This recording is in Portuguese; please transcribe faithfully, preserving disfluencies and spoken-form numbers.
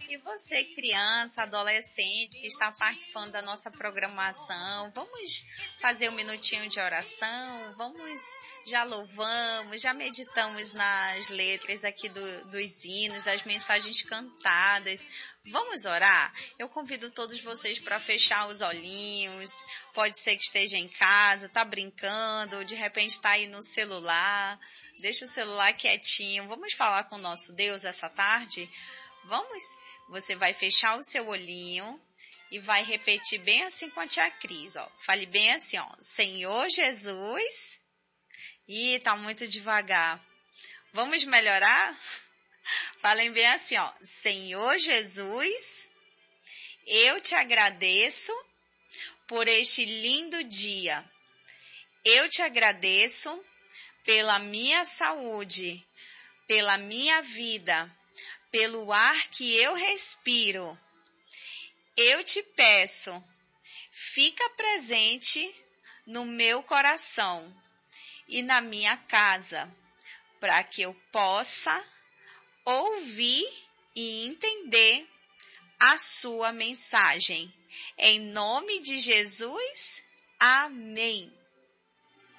E você, criança, adolescente, que está participando da nossa programação, vamos fazer um minutinho de oração? Vamos, já louvamos, já meditamos nas letras aqui do, dos hinos, das mensagens cantadas. Vamos orar? Eu convido todos vocês para fechar os olhinhos. Pode ser que esteja em casa, está brincando, de repente está aí no celular. Deixa o celular quietinho. Vamos falar com o nosso Deus essa tarde? Vamos? Você vai fechar o seu olhinho e vai repetir bem assim com a tia Cris, ó. Fale bem assim, ó. Senhor Jesus. Ih, tá muito devagar. Vamos melhorar? Falem bem assim, ó. Senhor Jesus, eu te agradeço por este lindo dia. Eu te agradeço pela minha saúde, pela minha vida, pelo ar que eu respiro. Eu te peço, fica presente no meu coração e na minha casa, para que eu possa ouvir e entender a sua mensagem. Em nome de Jesus, amém.